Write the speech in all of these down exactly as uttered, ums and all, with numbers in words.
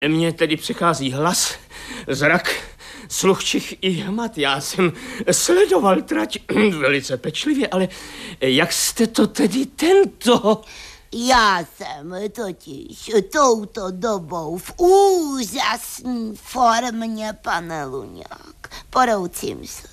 Mně tedy přechází hlas, zrak, sluch, čich i hmat. Já jsem sledoval trať velice pečlivě, ale jak jste to tedy tento... Já jsem totiž touto dobou v úžasné formě, pane Luňák. Poroucím se.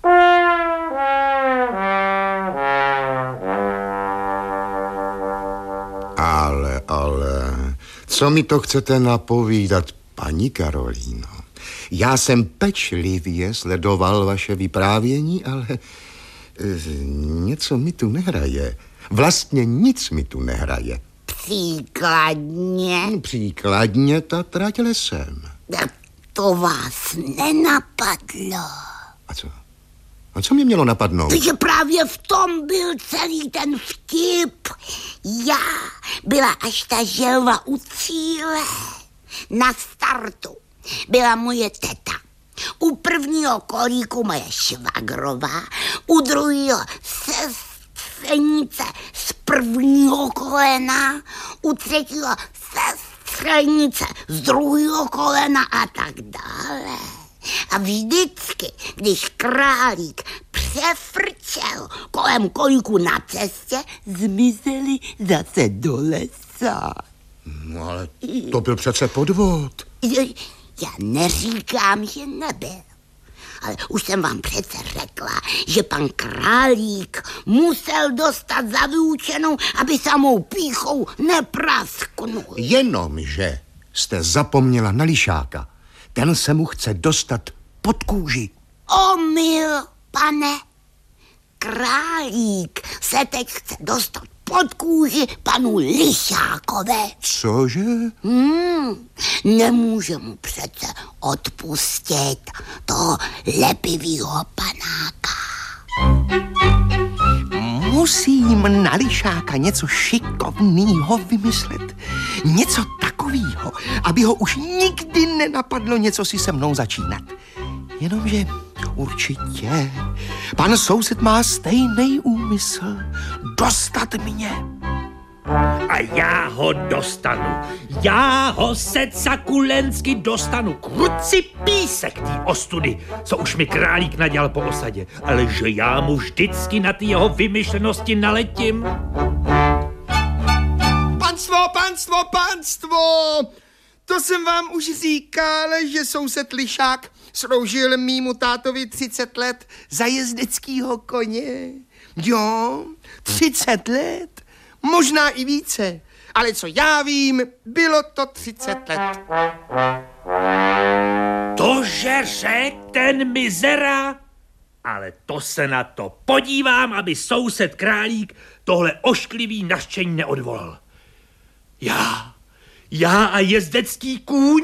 Ale, ale, co mi to chcete napovídat, paní Karolíno? Já jsem pečlivě sledoval vaše vyprávění, ale e, něco mi tu nehraje. Vlastně nic mi tu nehraje. Příkladně? Příkladně ta trať lesem. To vás nenapadlo. A co? A co mě mělo napadnout? Že právě v tom byl celý ten vtip. Já byla až ta želva u cíle. Na startu byla moje teta. U prvního kolíku moje švagrová, u druhého sestřenice z prvního kolena, u třetího sestřenice z druhého kolena a tak dále. A vždycky, když králík přefrčel kolem kolíku na cestě, zmizeli zase do lesa. No ale to byl přece podvod. Já neříkám, že nebyl. Ale už jsem vám přece řekla, že pan králík musel dostat za vyučenou, aby samou pýchou neprasknul. Jenomže jste zapomněla na lišáka. Ten se mu chce dostat pod kůži. Omyl, pane. Králík se teď chce dostat pod kůži panu Lišákové. Cože? Hmm, nemůže mu přece odpustit toho lepivýho panáka. Musím na Lišáka něco šikovného vymyslet. Něco takového, aby ho už nikdy nenapadlo něco si se mnou začínat. Jenomže určitě pan soused má stejný úmysl dostat mě. A já ho dostanu. Já ho secakulensky dostanu. Kruci písek tý ostudy, co už mi králík nadělal po osadě. Ale že já mu vždycky na ty jeho vymyšlenosti naletím. Panstvo, panstvo, panstvo! To jsem vám už říkal, že soused Lišák sloužil mýmu tátovi třicet let za jezdeckýho koně. Jo, třicet let, možná i více, ale co já vím, bylo to třicet let. Tože řek ten mizera? Ale to se na to podívám, aby soused králík tohle ošklivý nařčení neodvolal. Já, já a jezdecký kůň?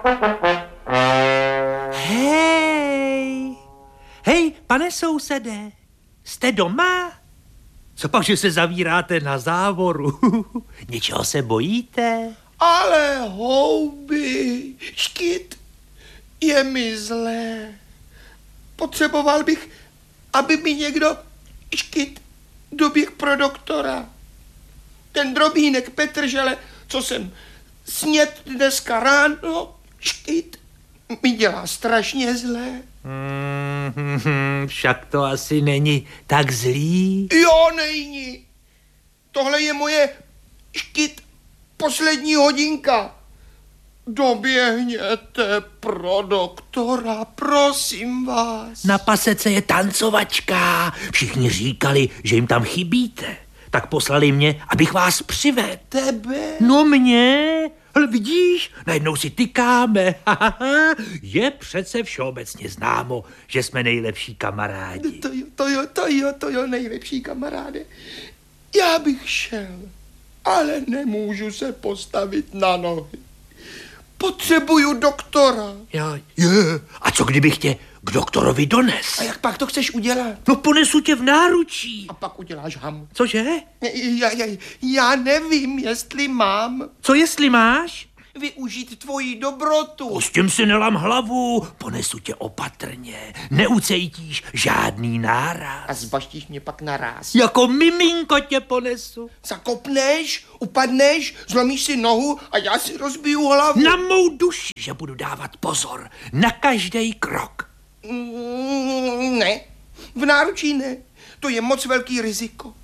Hej, hej, pane sousede, jste doma? Co pak, že se zavíráte na závoru? Něčeho se bojíte? Ale houby, škyt, je mi zlé. Potřeboval bych, aby mi někdo, škyt, doběh pro doktora. Ten drobínek Petržele, co jsem sněd dneska ráno, škyt, mi dělá strašně zlé. Hmm, však to asi není tak zlý. Jo, není. Tohle je moje, škyt, poslední hodinka. Doběhněte pro doktora, prosím vás. Na pasece je tancovačka. Všichni říkali, že jim tam chybíte. Tak poslali mě, abych vás přivedl. Tebe? No mě? Ale vidíš, najednou si tykáme. Je přece všeobecně známo, že jsme nejlepší kamarádi. To jo, to jo, to jo, to jo, nejlepší kamaráde. Já bych šel, ale nemůžu se postavit na nohy. Potřebuju doktora. Jo, je. A co kdybych tě k doktorovi dones? A jak pak to chceš udělat? No ponesu tě v náručí. A pak uděláš ham. Cože? Já, já, já nevím, jestli mám. Co jestli máš? využít tvoji dobrotu. S tím si nelam hlavu, ponesu tě opatrně. Neucejtíš žádný náraz. A zbaštíš mě pak naráz. Jako miminko tě ponesu. Zakopneš, upadneš, zlomíš si nohu a já si rozbiju hlavu. Na mou duši, že budu dávat pozor na každý krok. Mm, ne, v náručí ne. To je moc velký riziko.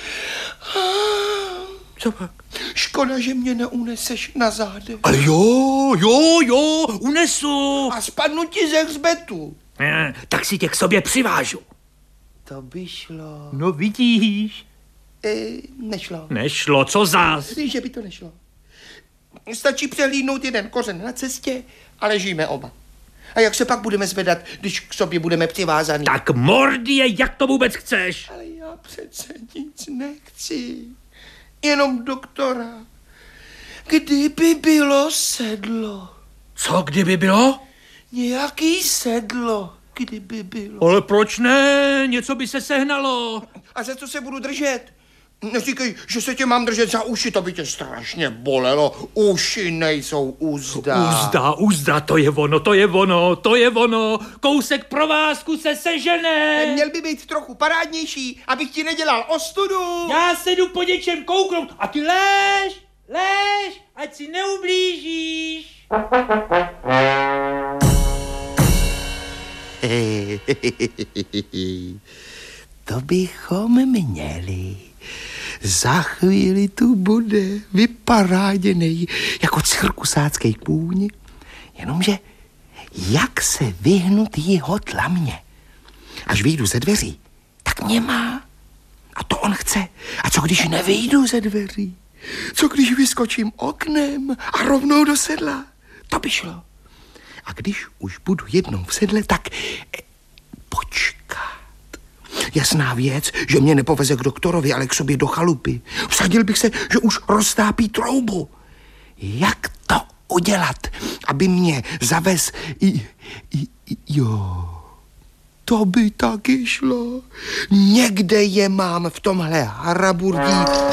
Co pak? Škoda, že mě neuneseš na zádech. Ale jo, jo, jo, unesu. A spadnu ti ze hřbetu. Eh, tak si tě k sobě přivážu. To by šlo. No vidíš. E, nešlo. Nešlo, co zás? Že by to nešlo. Stačí přehlídnout jeden kořen na cestě a ležíme oba. A jak se pak budeme zvedat, když k sobě budeme přivázaný? Tak mordie, jak to vůbec chceš? Ale já přece nic nechci. Jenom doktora. Kdyby bylo sedlo. Co kdyby bylo? Nějaký sedlo, kdyby bylo. Ale proč ne? Něco by se sehnalo. A za co se budu držet? Neříkej, že se tě mám držet za uši, to by tě strašně bolelo. Uši nejsou uzda. Uzda, uzda, to je ono, to je ono, to je ono. Kousek provázku se sežene. Měl by být trochu parádnější, abych ti nedělal ostudu. Já se jdu po něčem kouknout a ty lež, lež, ať si neublížíš. To bychom měli. Za chvíli tu bude vyparáděnej jako cirkusácký kůň. Jenomže jak se vyhnout jeho tlamě? Až vyjdu ze dveří, tak mě má. A to on chce. A co když nevyjdu ze dveří? Co když vyskočím oknem a rovnou do sedla? To by šlo. A když už budu jednou v sedle, tak eh, počkat. Jasná věc, že mě nepoveze k doktorovi, ale k sobě do chalupy. Vsadil bych se, že už roztápí troubu. Jak to udělat, aby mě zavez i, i, i jo... To by taky šlo. Někde je mám v tomhle haraburdí.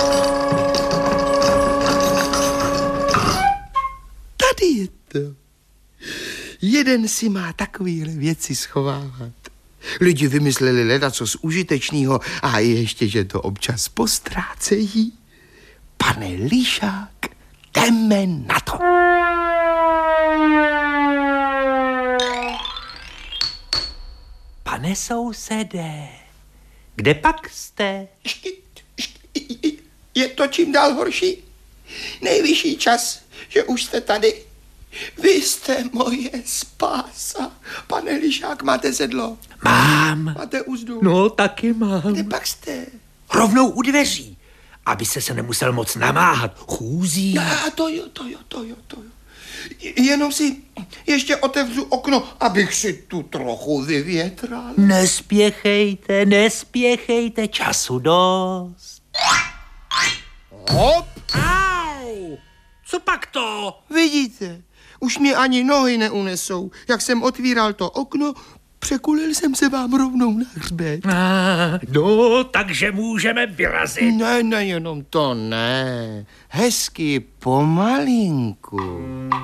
Tady je to. Jeden si má takovýhle věci schovávat. Lidi vymysleli ledacos užitečnýho a ještě, že to občas postrácejí. Pane Lišák, jdeme na to. Pane sousede, kde pak jste? Je to čím dál horší. Nejvyšší čas, že už jste tady. Vy jste moje spása. Pane Lišák, máte sedlo? Mám. Máte uzdu? No, taky mám. Kde pak jste? Rovnou u dveří, aby se se nemusel moc namáhat chůzí. A to jo, to jo, to jo, to jo. Jenom si ještě otevřu okno, abych si tu trochu vyvětral. Nespěchejte, nespěchejte, času dost. Hop! Au! Co pak to? Vidíte, už mě ani nohy neunesou. Jak jsem otvíral to okno, překulil jsem se vám rovnou na hřbet. Ah, no, takže můžeme vyrazit. Ne, ne, jenom to ne. Hezky pomalinku.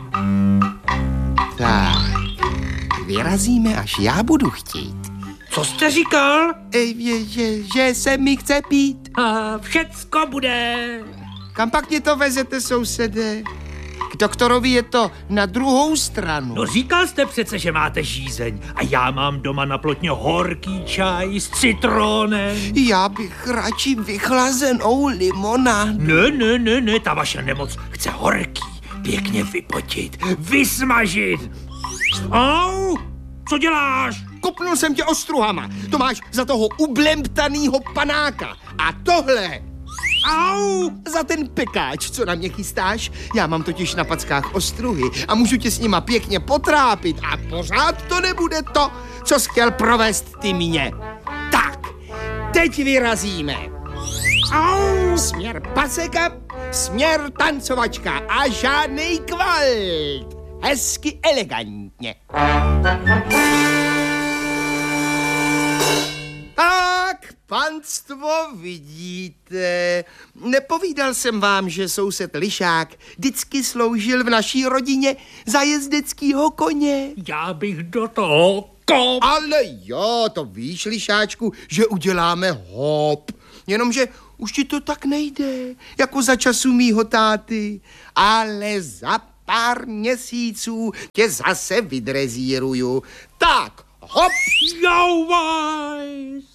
Tak, vyrazíme, až já budu chtít. Co jste říkal? Ej, je, že, že se mi chce pít. A všecko bude. Kam pak mě to vezete, sousede? K doktorovi je to na druhou stranu. No říkal jste přece, že máte žízeň a já mám doma na plotně horký čaj s citronem. Já bych radši vychlazenou limonádu. Ne, ne, ne, ne, ta vaše nemoc chce horký, pěkně vypotit, vysmažit. Au, co děláš? Kopnul jsem tě ostruhama. To máš za toho ublemptanýho panáka. A tohle... Au! Za ten pekáč, co na mě chystáš. Já mám totiž na packách ostruhy a můžu tě s nima pěkně potrápit a pořád to nebude to, co jsi chtěl provést ty mě. Tak, teď vyrazíme. Au! Směr paseka, směr tancovačka a žádnej kvalt. Hezky elegantně. Tak, Panstvo, vidíte, nepovídal jsem vám, že soused Lišák vždycky sloužil v naší rodině za jezdeckýho koně. Já bych do toho kop. Ale jo, to víš, Lišáčku, že uděláme hop. Jenomže už ti to tak nejde, jako za času mýho táty. Ale za pár měsíců tě zase vydrezíruju. Tak, hop! Jo, vajs!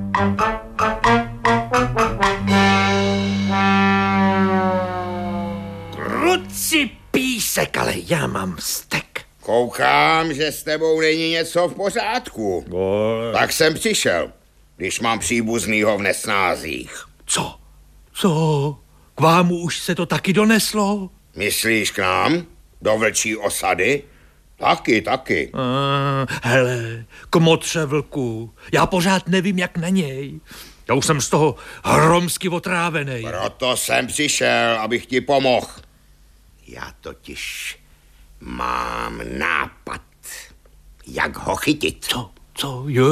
Kruci písek, ale já mám stek. Koukám, že s tebou není něco v pořádku. Vole. Tak jsem přišel, když mám příbuznýho v nesnázích. Co? Co? K vám už se to taky doneslo? Myslíš k nám? Do vlčí osady? Taky, taky. Uh, hele, kmotře vlku, já pořád nevím, jak na něj. Já už jsem z toho hromsky otrávený. Proto jsem přišel, abych ti pomohl. Já totiž mám nápad, jak ho chytit. Co? Co? Jo.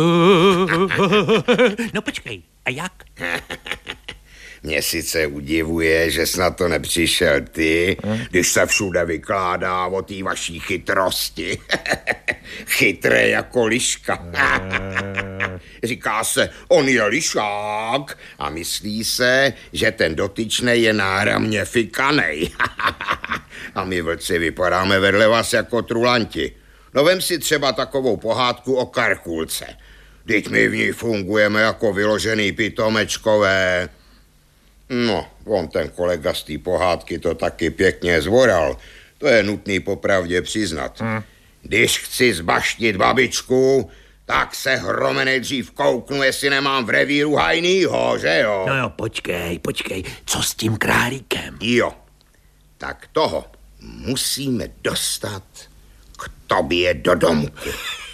No počkej, a jak? Mě sice udivuje, že jsi na to nepřišel ty, když se všude vykládá o té vaší chytrosti. Chytré jako liška. Říká se, on je lišák a myslí se, že ten dotyčnej je náramně fikanej. A my vlci vypadáme vedle vás jako trulanti. No vem si třeba takovou pohádku o Karkulce. Vždyť my v ní fungujeme jako vyložený pitomečkové. No, on ten kolega z té pohádky to taky pěkně zvoral. To je nutný popravdě přiznat. Hmm. Když chci zbaštit babičku, tak se hrome nejdřív kouknu, jestli nemám v revíru hajnýho, že jo? No jo, počkej, počkej, co s tím králíkem? Jo, tak toho musíme dostat k tobě do domku.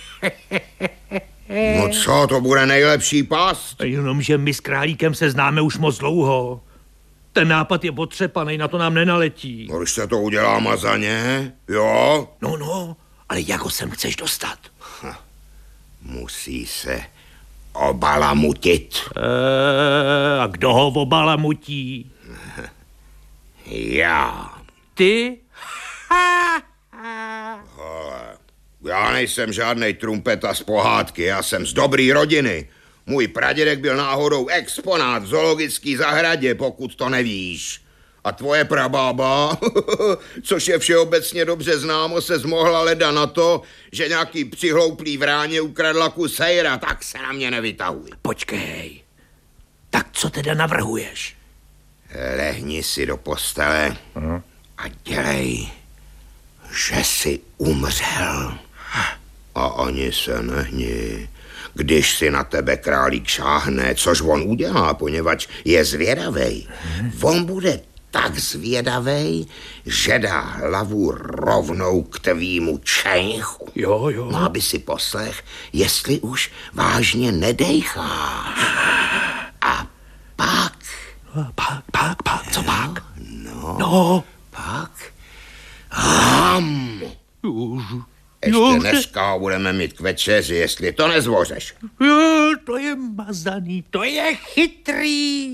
No co, to bude nejlepší past? Jenomže my s králíkem se známe už moc dlouho. Ten nápad je potřepaný, na to nám nenaletí. No, když se to udělá mazaně, jo? No, no, ale jak ho sem chceš dostat? Ha, musí se obalamutit. Eee, a kdo ho obalamutí? Já. Ty? Hele, já nejsem žádnej trumpeta z pohádky, já jsem z dobrý rodiny. Můj pradědek byl náhodou exponát v zoologické zahradě, pokud to nevíš. A tvoje prabába, což je všeobecně dobře známo, se zmohla leda na to, že nějaký přihlouplý vráně ukradla kus hejra, tak se na mě nevytahuj. Počkej, tak co teda navrhuješ? Lehni si do postele a dělej, že jsi umřel. A ani se nehni, když si na tebe králík šáhne, což on udělá, poněvadž je zvědavej. On bude tak zvědavej, že dá hlavu rovnou k tvýmu čejchu. Jo, jo. No, aby si poslech, jestli už vážně nedejcháš. A pak... A pak, pak, pak, co pak? No, No. pak... Ham! Jožu. Ještě Jo, dneska ho budeme mít k večeři, jestli to nezvořeš. Jo, to je mazaný, to je chytrý.